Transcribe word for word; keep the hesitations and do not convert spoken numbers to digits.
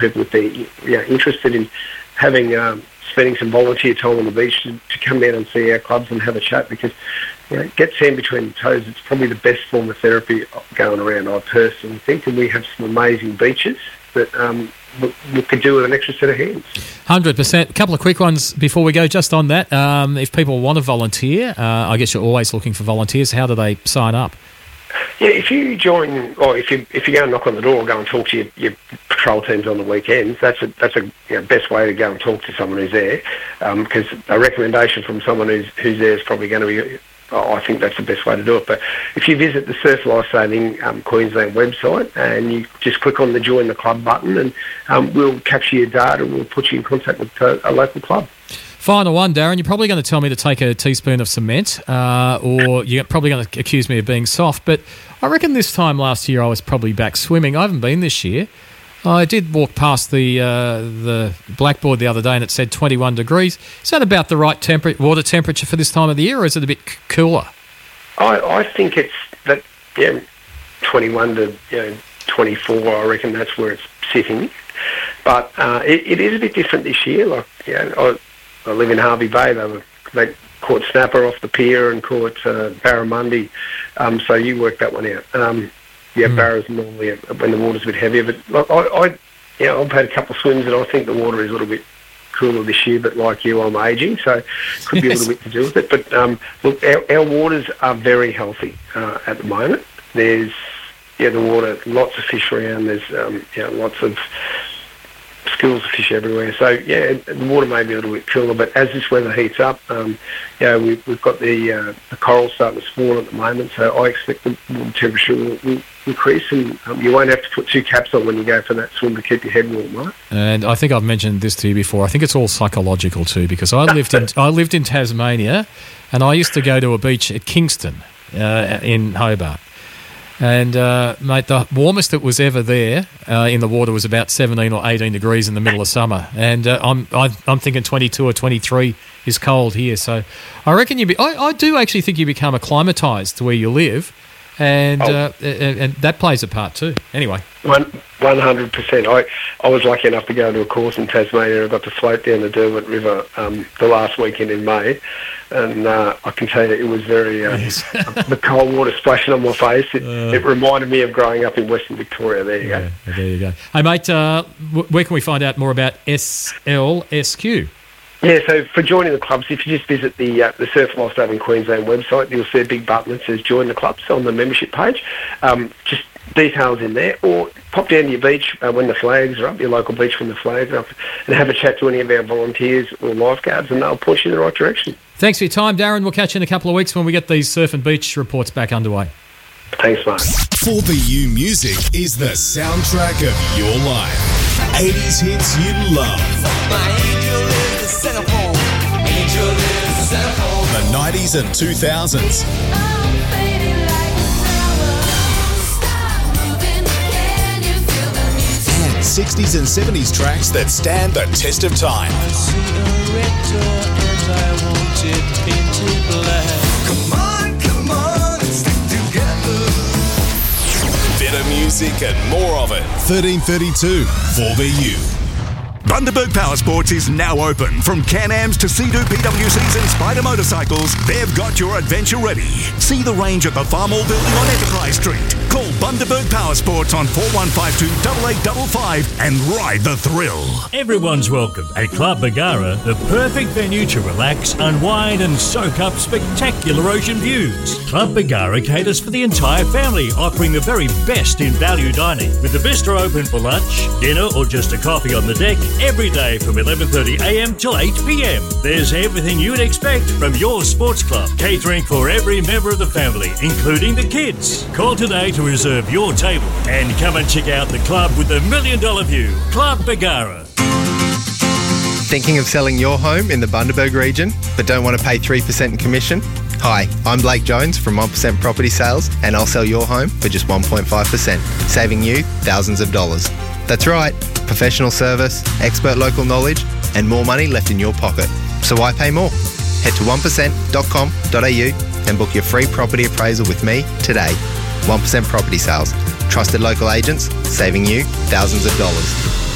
people, if they're you know, interested in having um, spending some volunteer time on the beach, to, to come down and see our clubs and have a chat, because you know, get sand between the toes. It's probably the best form of therapy going around, I personally think, and we have some amazing beaches that um, we, we could do with an extra set of hands. one hundred percent. A couple of quick ones before we go just on that. Um, if people want to volunteer, uh, I guess you're always looking for volunteers. How do they sign up? Yeah, if you join, or if you if you go and knock on the door or go and talk to your, your patrol teams on the weekends, that's a that's a you know, best way to go and talk to someone who's there, because um, a recommendation from someone who's who's there is probably going to be. Oh, I think that's the best way to do it. But if you visit the Surf Lifesaving um, Queensland website and you just click on the Join the Club button, and um, we'll capture your data and we'll put you in contact with a, a local club. Final one, Darren. You're probably going to tell me to take a teaspoon of cement, uh, or you're probably going to accuse me of being soft, but I reckon this time last year I was probably back swimming. I haven't been this year. I did walk past the uh, the blackboard the other day and it said twenty-one degrees. Is that about the right temper- water temperature for this time of the year, or is it a bit c- cooler? I, I think it's that yeah, twenty-one to you know, twenty-four. I reckon that's where it's sitting. But uh, it, it is a bit different this year. Like you know, I, I live in Harvey Bay. They, were, they caught snapper off the pier and caught uh, barramundi. Um, so you work that one out. Um, Yeah, mm. barras normally when the water's a bit heavier, but like, I, I, yeah, I've had a couple of swims and I think the water is a little bit cooler this year. But like you, I'm ageing, so could be yes. a little bit to do with it. But um, look, our, our waters are very healthy uh, at the moment. There's yeah, the water, lots of fish around. There's um, yeah, lots of schools of fish everywhere. So yeah, the water may be a little bit cooler, but as this weather heats up, um, yeah, we, we've got the uh, the coral starting to spawn at the moment. So I expect the water temperature will, will increase, and um, you won't have to put two caps on when you go for that swim to keep your head warm, right? And I think I've mentioned this to you before. I think it's all psychological too, because I lived in I lived in Tasmania, and I used to go to a beach at Kingston uh, in Hobart. And, uh, mate, the warmest that was ever there uh, in the water was about seventeen or eighteen degrees in the middle of summer. And uh, I'm I'm thinking twenty-two or twenty-three is cold here. So I reckon you be. I, I do actually think you become acclimatised to where you live. And, oh. uh, and and that plays a part too. Anyway. One, one hundred percent. I, I was lucky enough to go to a course in Tasmania. I got to float down the Derwent River um, the last weekend in May. And uh, I can tell you it was very... Uh, yes. the cold water splashing on my face. It, uh, it reminded me of growing up in Western Victoria. There you yeah, go. There you go. Hey, mate, uh, where can we find out more about S L S Q? Yeah, so for joining the clubs, if you just visit the uh, the Surf Lifesaving Queensland website, you'll see a big button that says Join the Clubs on the membership page. Um, just details in there, or pop down to your beach uh, when the flags are up, your local beach when the flags are up, and have a chat to any of our volunteers or lifeguards, and they'll push you in the right direction. Thanks for your time, Darren. We'll catch you in a couple of weeks when we get these surf and beach reports back underway. Thanks, mate. four B U Music is the soundtrack of your life. eighties hits you love. My angel is the centerfold. Angel is the centerfold. The nineties and two thousands. And sixties and seventies tracks that stand the test of time. I see a red door and I want it painted black. Come on, come on, stick together. Better music and more of it. thirteen thirty-two four B U. Bundaberg Power Sports is now open. From Can-Ams to Sea-Doo P W Cs and Spider motorcycles, they've got your adventure ready. See the range at the Farmall building on Enterprise Street. Call Bundaberg Power Sports on four one five two, eight eight five five and ride the thrill. Everyone's welcome at Club Bargara, the perfect venue to relax, unwind and soak up spectacular ocean views. Club Bargara caters for the entire family, offering the very best in value dining. With the bistro open for lunch, dinner or just a coffee on the deck, every day from eleven thirty a m till eight p m. There's everything you'd expect from your sports club, catering for every member of the family, including the kids. Call today to reserve your table and come and check out the club with the million dollar view, Club Bargara. Thinking of selling your home in the Bundaberg region but don't want to pay three percent in commission? Hi, I'm Blake Jones from one percent Property Sales, and I'll sell your home for just one point five percent, saving you thousands of dollars. That's right, professional service, expert local knowledge, and more money left in your pocket. So why pay more? Head to one percent dot com dot a u and book your free property appraisal with me today. one percent Property Sales. Trusted local agents, saving you thousands of dollars.